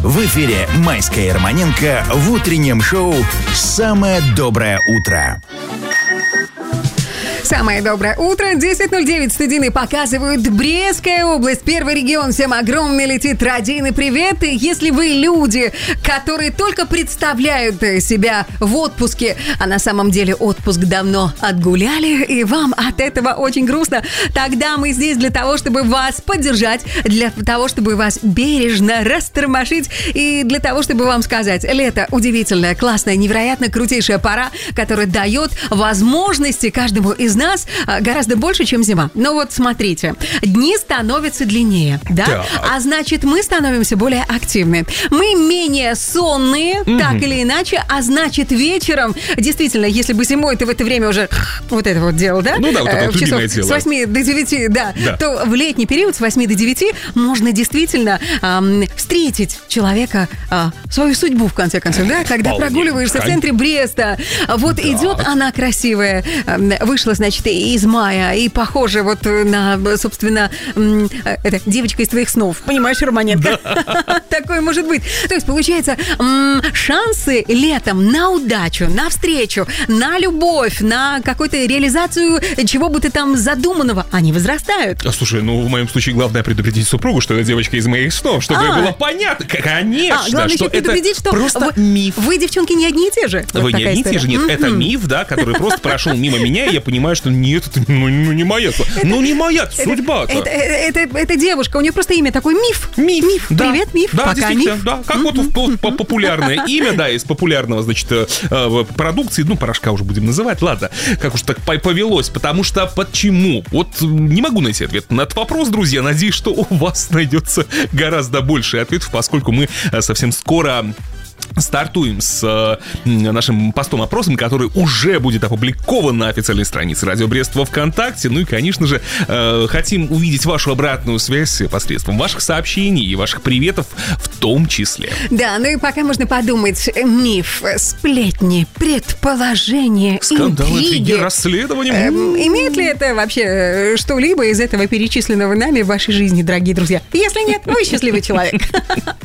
В эфире Майская и Романенко в утреннем шоу «Самое доброе утро». Самое доброе утро. 10:09 студийные показывают Брестская область. Первый регион. Всем огромный летит радийный привет. И если вы люди, которые только представляют себя в отпуске, а на самом деле отпуск давно отгуляли, и вам от этого очень грустно, тогда мы здесь для того, чтобы вас поддержать, для того, чтобы вас бережно растормошить и для того, чтобы вам сказать: лето удивительная, классная, невероятно крутейшая пора, которая дает возможности каждому из нас гораздо больше, чем зима. Но вот смотрите, дни становятся длиннее, да? Так. А значит, мы становимся более активны. Мы менее сонные, так или иначе, а значит, вечером, действительно, если бы зимой ты в это время уже вот это вот делал, да? Ну да, вот это вот любимое дело. С 8 до 9, да, то в летний период с 8 до 9 можно действительно встретить человека, свою судьбу, в конце концов, да? Когда прогуливаешься в центре Бреста, вот идет она красивая, вышла, значит, из мая, и похожа вот на, собственно, это девочка из твоих снов. Понимаешь, Романенко? Такое может быть. То есть, получается, шансы летом на удачу, на встречу, на любовь, на какую-то реализацию чего бы ты там задуманного, они возрастают. Слушай, ну в моем случае главное предупредить супругу, что это девочка из моих снов, чтобы было понятно, конечно, главное что еще предупредить, что просто миф. Вы, девчонки, не одни и те же. Вы не одни и те же, нет, это миф, да, который просто прошел мимо меня, и я понимаю, что нет, это не моя, не моя судьба. Это девушка, у нее просто имя такое Миф. Миф. Да. Привет, Миф. Да, пока, действительно, Миф. да. Как вот популярное имя, да, из популярного, значит, продукции, ну, порошка уже будем называть, ладно, как уж так повелось, потому что почему? Вот не могу найти ответ на этот вопрос, друзья, надеюсь, что у вас найдется гораздо больше ответов, поскольку мы совсем скоро стартуем с нашим постом-опросом, который уже будет опубликован на официальной странице Радио Брест во ВКонтакте. Ну и, конечно же, хотим увидеть вашу обратную связь посредством ваших сообщений и ваших приветов в том числе. Да, ну и пока можно подумать: миф, сплетни, предположения, скандалы, интриги, расследования. Имеет ли это вообще что-либо из этого перечисленного нами в вашей жизни, дорогие друзья? Если нет, вы счастливый человек.